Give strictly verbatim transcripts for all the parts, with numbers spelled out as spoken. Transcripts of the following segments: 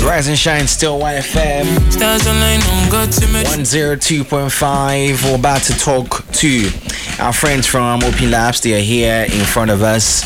Rise and shine, still Y F M one oh two point five. We're about to talk to our friends from Open Labs. They are here in front of us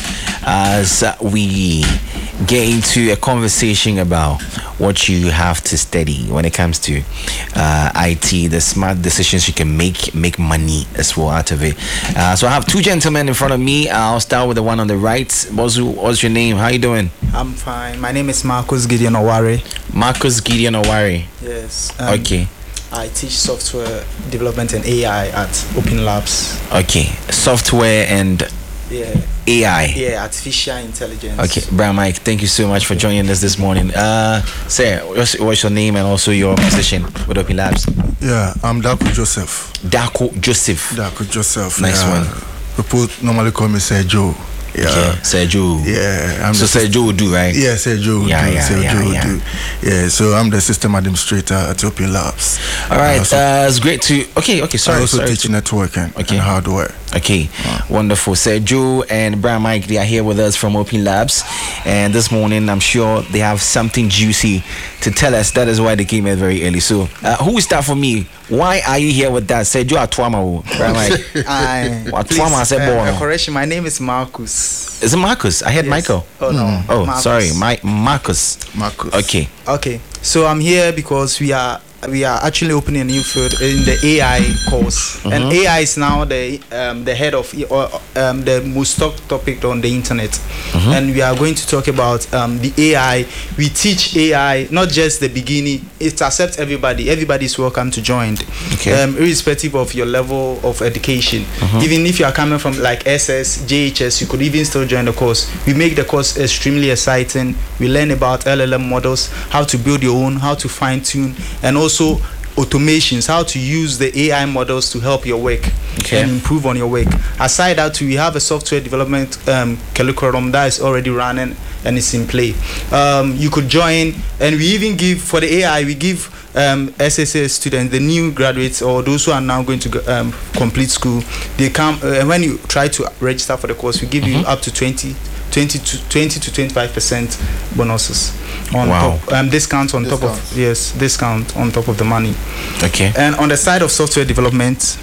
as we get into a conversation about what you have to study when it comes to uh, I T, the smart decisions you can make, make money as well out of it. Uh, so I have two gentlemen in front of me. I'll start with the one on the right. What's, what's your name? How you doing? I'm fine. My name is Marcus Gideon Owari. Marcus Gideon Owari. Yes. Um, okay. I teach software development and A I at Open Labs. Okay. Software and yeah. A I. Yeah, artificial intelligence. Okay, Brian Mike, thank you so much for joining us this morning. Uh, sir, what's, what's your name and also your position with Open Labs? Yeah, I'm Daku Joseph. Daku Joseph. Daku Joseph. Nice yeah. one. People normally call me Sir Joe. Yeah, okay. Sir Joe. Yeah, I'm so Sir Joe will do, right? Yeah, Sir Joe will yeah, do. Yeah, Sir yeah, Joe yeah. will do. Yeah, so I'm the system administrator at Open Labs. All right, uh, so uh, it's great to. Okay, okay, sorry. I also sorry teach to... networking okay. and hardware. Okay, uh. wonderful. Sir Joe and Brian Mike, they are here with us from Open Labs, and this morning I'm sure they have something juicy to tell us. That is why they came here very early. So, uh, who will start for me? Why are you here with that? Sir Joe Atwama, Brian Mike. I. Atwama said, uh, correction. My name is Marcus. Is it Marcus? I heard yes. Michael. Oh no. Mm. Oh, Marcus. sorry, my Marcus. Marcus. Okay. Okay. So I'm here because we are we are actually opening a new field in the A I course, mm-hmm. and A I is now the um, the head of or um, the most talked topic on the internet, mm-hmm. and we are going to talk about um, the A I. We teach A I not just the beginning; it accepts everybody. Everybody is welcome to join, okay. um, irrespective of your level of education. Mm-hmm. Even if you are coming from like S S, J H S, you could even still join the course. We make the course extremely exciting. We learn about L L M models, how to build your own, how to fine tune, and also Also, automations, how to use the A I models to help your work okay. and improve on your work. Aside that, we have a software development um, curriculum that is already running and it's in play. Um, you could join, and we even give for the A I, we give um, S S A students, the new graduates or those who are now going to go, um, complete school. They come uh, when you try to register for the course, we give mm-hmm. you up to twenty. twenty to twenty-five percent bonuses on wow. top, um, discounts on discount. top of yes discount on top of the money. Okay. And on the side of software development,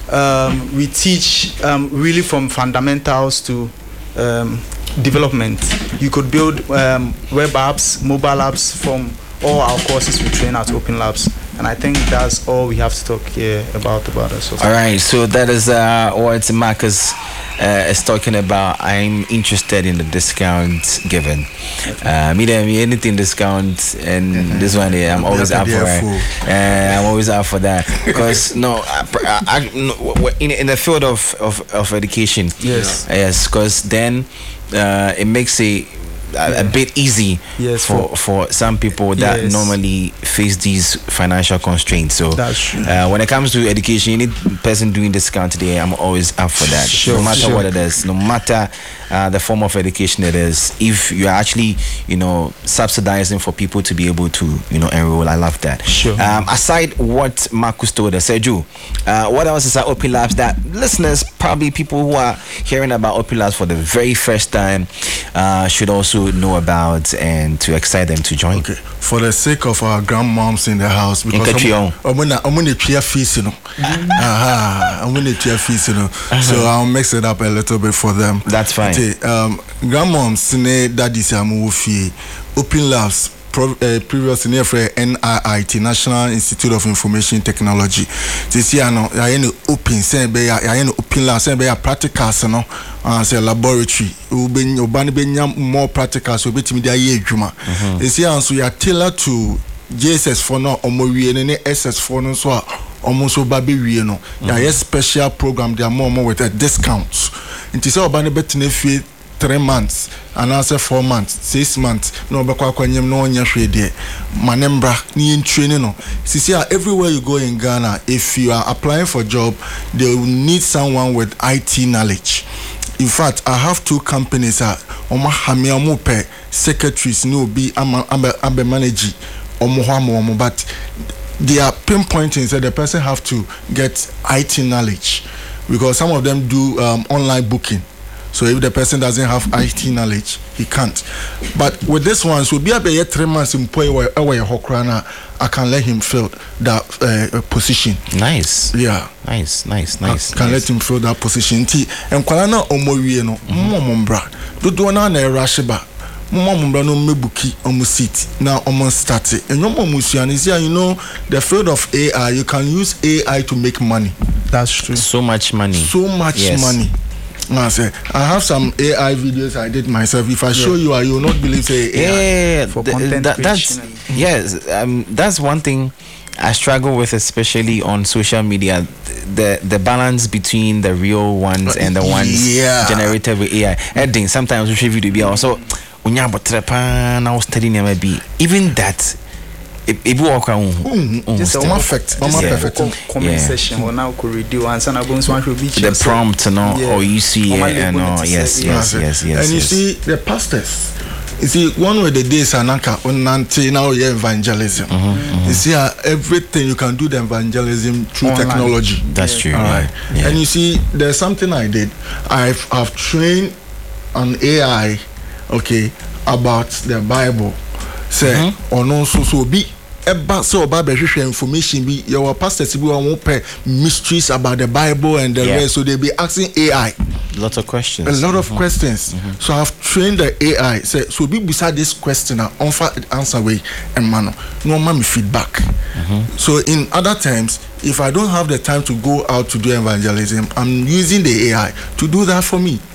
um, we teach um, really from fundamentals to um, development. You could build um, web apps, mobile apps from all our courses we train at Open Labs. And I think that's all we have to talk here about about us. All right, so that is uh, what Marcus uh, is talking about. I'm interested in the discount given. Uh, me, me anything discount, and mm-hmm. this one I'm always up for it. Uh, I'm always up for that because no, I, I, no, in in the field of of, of education, yes, yes, because then uh, it makes it. A, yeah. a bit easy yes, for, for some people that yes. normally face these financial constraints. So uh, when it comes to education, any person doing discount today, I'm always up for that. Sure, no matter sure. what it is, no matter uh, the form of education it is, if you're actually, you know, subsidizing for people to be able to, you know, enroll, I love that. Sure. Um, aside what Marcus told us, Sergio, uh, what else is at Open Labs that listeners, probably people who are hearing about Open Labs for the very first time, uh, should also know about and to excite them to join? Okay, for the sake of our grandmoms in the house, because I'm gonna I'm gonna pay fees, you know. Aha, I'm gonna pay fees, you know. So I'll mix it up a little bit for them. That's fine. Okay, um, grandmoms, ne daddy say I'm fee. Open Labs. Pro, uh, previously near for N I I T, National Institute of Information Technology. This year, no, I am open, say be I am open lab, say be a practicals, no, and say laboratory. We be ubani be more practicals. We be to me the year juma. This year, so we are tailored to J S S for no, or more we and S S for no so. Almost so baby we no. Yeah, yes special program. They are more more with a discounts. It is all ubani bet nefi. Three months and answer four months, six months. No, but kwanyem no nya hwede. Manembra ni in training no. See, everywhere you go in Ghana, if you are applying for a job, they will need someone with I T knowledge. In fact, I have two companies that Oma Hami Omope secretaries no be ama abe manage Omo Omo, but they are pinpointing that the person have to get I T knowledge because some of them do um, online booking. So if the person doesn't have I T knowledge, he can't. But with this one, so be a be three months in poi where Hokrana, I can let him fill that uh, position. Nice. Yeah. Nice, nice, nice. I can nice. let him fill that position. T and Kalana Omowie no, Mombra. Do do na na Rashiba. Mombra no mebuki omu seat. Now omu start it. And no momusian is here, you know, the field of A I, you can use A I to make money. That's true. So much money. So much yes. money. I say I have some A I videos I did myself. If I show yeah. you, I you will not believe say A I. Yeah, for the, content that, that's yes. Um, that's one thing I struggle with, especially on social media. The the balance between the real ones and the ones yeah. generated with A I. Editing sometimes we should video be also when you now studying maybe even that. It it work on just one perfect one perfect comment section or now could read you and sana bones one should be the prompt no or you see and no yes yes yes yes and you see the pastors you see one of the days anaka unante now evangelism you see uh, everything you can do the evangelism through online. Technology. That's true. All right. Yeah. And you see there's something I did. I've I've trained an A I okay about the Bible say or no so so be eba so oba be information be your pastors be won pay mysteries about the Bible and the yeah. rest, so they be asking A I lots of questions, a lot of mm-hmm. questions. Mm-hmm. So I've trained the A I say so be beside this question and offer answer way and man no man feedback. Mm-hmm. So in other times, if I don't have the time to go out to do evangelism, I'm using the A I to do that for me.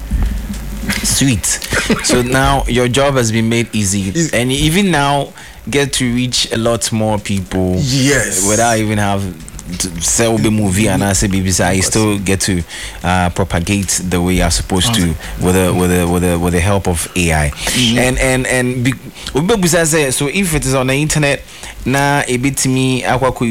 Sweet. So now your job has been made easy, and you even now get to reach a lot more people. Yes. Without even have to sell the movie and I say B B C, I still get to uh, propagate the way you're supposed to with the with the with the with the help of A I. Mm-hmm. And and and be, so if it is on the internet now a bit to me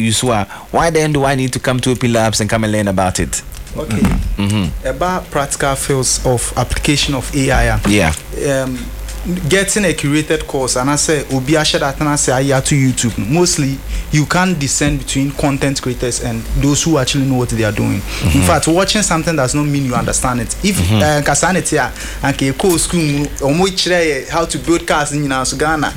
why then do I need to come to Open Labs and come and learn about it? Okay. Mm-hmm. About practical fields of application of A I. Yeah. Um, getting a curated course, and I say Obi I share that and I say I to YouTube. Mostly you can't discern between content creators and those who actually know what they are doing. Mm-hmm. In fact, watching something does not mean you understand it. If Kasanity mm-hmm. uh, and ke course school how to build cars in Ghana,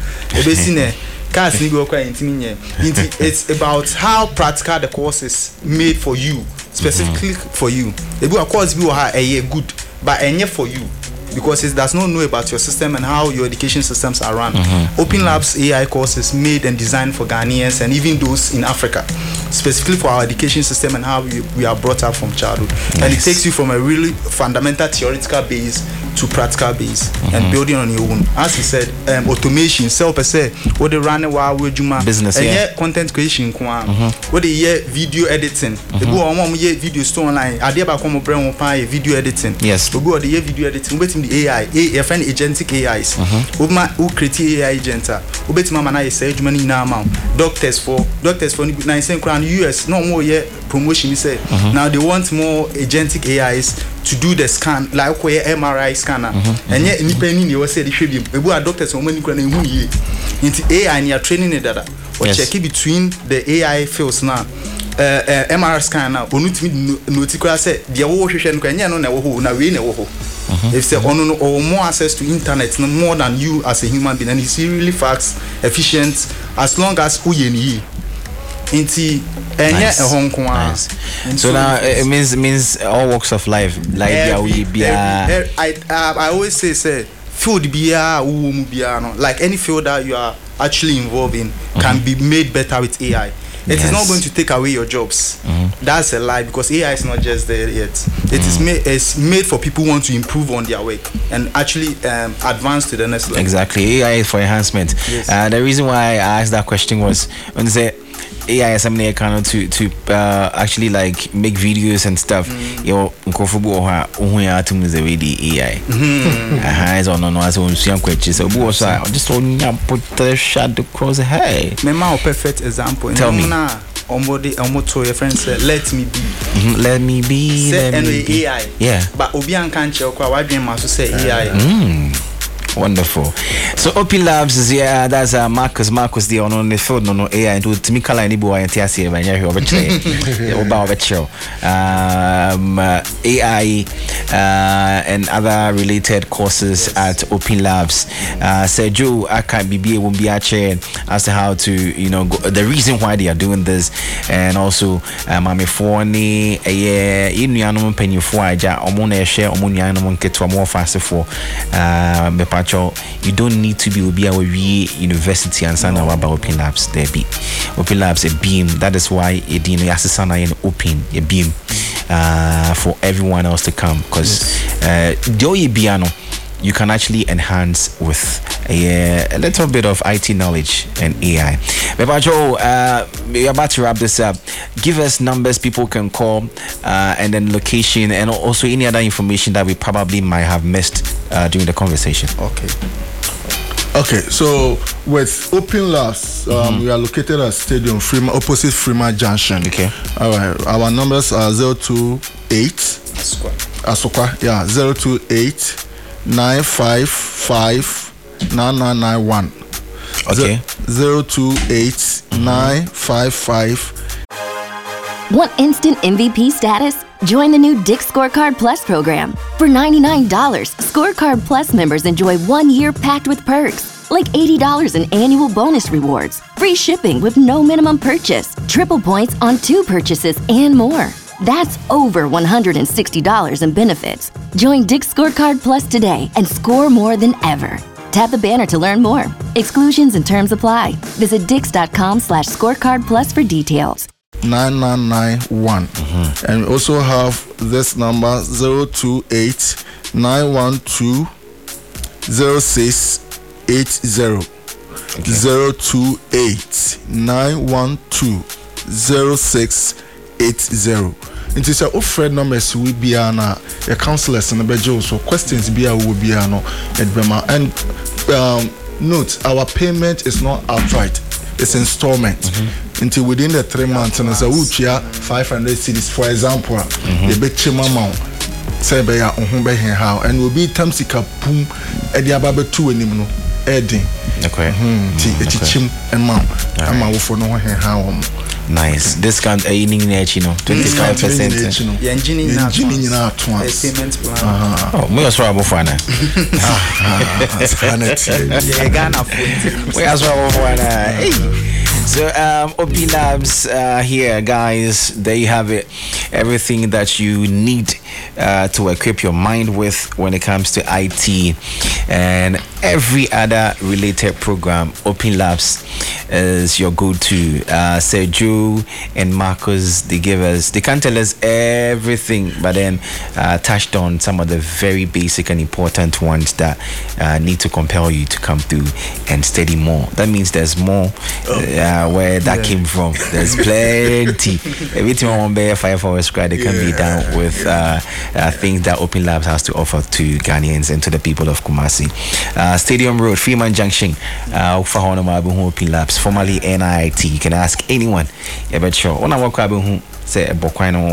it's about how practical the course is made for you, specifically mm-hmm. for you. The course be a good, but any for you. Because it does not know about your system and how your education systems are run. Mm-hmm. Open Labs A I courses made and designed for Ghanaians and even those in Africa, specifically for our education system and how we, we are brought up from childhood. Nice. And it takes you from a really fundamental theoretical base to practical base mm-hmm. and building on your own. As he said, um, automation, self per se, what they run while we do business, and yeah. yet content creation, mm-hmm. what they hear video editing. The go on year video store online. I did about come brand one video editing. Yes. The go the year video editing. Waiting the A I, a friend agentic A Is. Mm-hmm. Who create A I agent? Who bet mama na say money now amount. Doctors for doctors for nine cent crown U S. No more year promotion. He said mm-hmm. now they want more agentic A Is to do the scan like where M R I scanner. Mm-hmm. And yet independent you say the should be. We are doctors for money crown who ye. Into A I and you are training it that. Or yes. check it between the A I fields now. Uh, uh, M R I scanner. Only notice say the ocean can you know na wo na we na wo. If say on or more access to internet no more than you as a human being, and it's really fast, efficient, as long as who you need. Inti nice. Nice. So now it means it means all walks of life, like every, every, every, I uh, I always say say field biya umu biya no, like any field that you are actually involved in mm-hmm. can be made better with A I. It yes. is not going to take away your jobs. Mm-hmm. That's a lie, because A I is not just there yet. It mm-hmm. is made it's made for people who want to improve on their work and actually um, advance to the next level. Exactly, A I is for enhancement. Yes. Uh, the reason why I asked that question was when they say A I is something kind to to uh, actually like make videos and stuff. Yo, uncomfortable or who are to the really A I. Ah, is on on as on some questions. So, boss, I just want to put the shadow across the head. Mema, perfect example. Tell me. Omode omoto your friend said let me be mm-hmm. let me be say let me be A I yeah but obi an kan che kwa wadwen ma so say A I mm. Wonderful. So Open Labs is yeah, that's uh, Marcus. Marcus the on the field no no A I and do to me kala ni bo ayenti ase ba nya hwe obeche. Oba obeche. Um uh, A I uh, and other related courses at Open Labs. Uh Sergio aka bibi won bi ache as to how to, you know, go, the reason why they are doing this, and also mame for ni eh inuanom panyifo aja omo na ehwe omo nuanom nketo omo fast for uh me pacho. You don't need to be obi a we university and sana about Open Labs. There be Open Labs a beam. That is why it didn't asana in open a beam uh for everyone else to come, because uh do piano you can actually enhance with a, a little bit of I T knowledge and A I. But Joe, uh, we're about to wrap this up. Give us numbers people can call, uh, and then location, and also any other information that we probably might have missed uh, during the conversation. Okay. Okay, so with Open Labs, um, mm-hmm. we are located at Stadium Freeman, opposite Freeman Junction. Okay. All right. Our numbers are zero two eight Asokwa. Asokwa, yeah, zero two eight nine five five nine nine nine one. Okay. Zero two eight nine five five. Want instant M V P status? Join the new Dick Scorecard Plus program. For ninety-nine dollars, Scorecard Plus members enjoy one year packed with perks, like eighty dollars in annual bonus rewards, free shipping with no minimum purchase, triple points on two purchases, and more. That's over one hundred sixty dollars in benefits. Join Dick Scorecard Plus today and score more than ever. Tap the banner to learn more. Exclusions and terms apply. Visit dix.com slash scorecard plus for details. nine nine nine one. Mm-hmm. And we also have this number zero two eight nine one two zero six eight zero. Okay. zero two eight nine one two zero six eight zero. It is our friend numbers we be an a counselors and a bejo, so questions be a will be an and um, note our payment is not outright, it's installment. Mm-hmm. Until within the three months, and as a wuchia five hundred cities, for example, the big chima mount say by our own by how and will be tamsika boom at the ababe two anymore. Edding. Okay. Chim and mount. I'm out for no how. Nice. Discount a evening net, you know, twenty-five percent. Yeah, engineering in our twice. Payment plan. Oh, me as well for now. Yeah, Ghana food. We as well for now. So, um, Open Labs uh, here, guys. There you have it. Everything that you need uh, to equip your mind with when it comes to I T and every other related program. Open Labs is your go-to. Uh, Sergio and Marcus, they give us, they can tell us everything, but then uh, touched on some of the very basic and important ones that uh, need to compel you to come through and study more. That means there's more. Uh, where that yeah. came from. There's plenty. Everything on Bay five hours squad, it can yeah. be done with uh, uh, things that Open Labs has to offer to Ghanaians and to the people of Kumasi. Uh, Stadium Road, Freeman Junction, uh, Open Labs, formerly N I I T. You can ask anyone. Yeah, but sure. Say uh,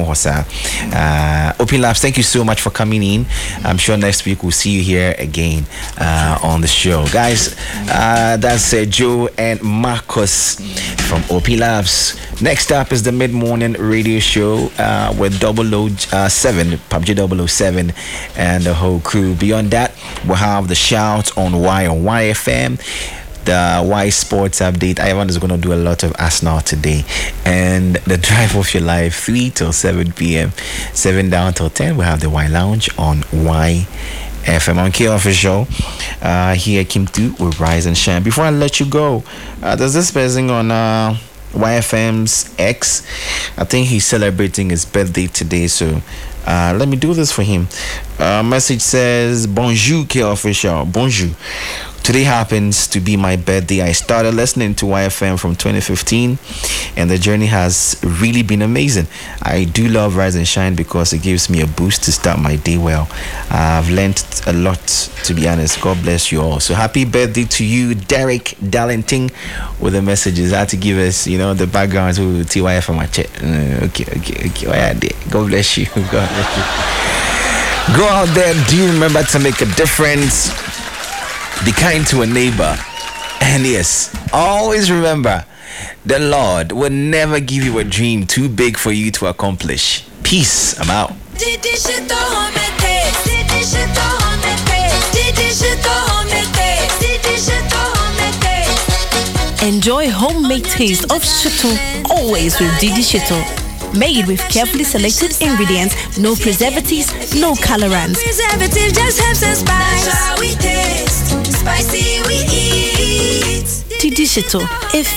Open Labs, thank you so much for coming in. I'm sure next week we'll see you here again uh, on the show, guys. Uh, that's uh, Joe and Marcus from Open Labs. Next up is the mid-morning radio show uh, with double O seven, P U B G double O seven, and the whole crew. Beyond that, we'll have the shout on Y on Y F M. The Y Sports Update. Ivan is going to do a lot of Arsenal today. And the Drive of Your Life, three till seven p.m. seven down till ten. We have the Y Lounge on Y F M. On K Official, uh, here Kim Tu with Rise and Shine. Before I let you go, uh, there's this person on uh, Y F M's X. I think he's celebrating his birthday today, so uh, let me do this for him. Uh, message says, Bonjour K Official. Bonjour. Today happens to be my birthday. I started listening to Y F M from twenty fifteen, and the journey has really been amazing. I do love Rise and Shine because it gives me a boost to start my day well. I've learned a lot, to be honest. God bless you all. So happy birthday to you, Derek Darlington, with the messages. I had to give us, you know, the background to T Y F from my chat. Uh, okay, okay, okay. God bless you. God bless you. Go out there. Do remember to make a difference. Be kind to a neighbor. And yes, always remember, the Lord will never give you a dream too big for you to accomplish. Peace. I'm out. Enjoy homemade taste of Shito always with Didi Shito. Made with carefully selected ingredients, no preservatives, no colorants. Preservative just helps us spice. That's how we taste. Spicy we eat. Didi Shito, if